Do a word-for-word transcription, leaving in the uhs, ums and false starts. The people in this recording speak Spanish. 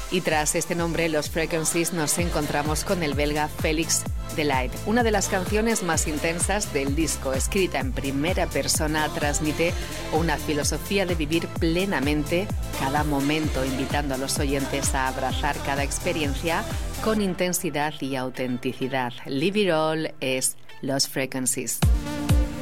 Y tras este nombre, Los Frequencies, nos encontramos con el belga Felix Delight. Una de las canciones más intensas del disco, escrita en primera persona, transmite una filosofía de vivir plenamente cada momento, invitando a los oyentes a abrazar cada experiencia con intensidad y autenticidad. Live It All es Los Frequencies.